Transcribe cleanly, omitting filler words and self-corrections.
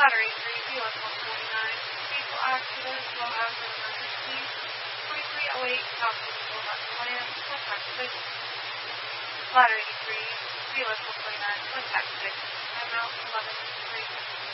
Battery 3, US 149, vehicle accident, low hazard emergency, 2308 South Central Plan, contact 6. Battery 3, US 149, contact 6, timeout 11 3.